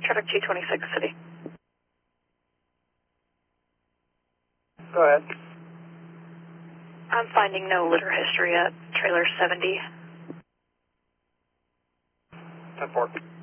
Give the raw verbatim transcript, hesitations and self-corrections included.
Traffic two twenty-six City. Go ahead. I'm finding no litter history at trailer seventy. ten four.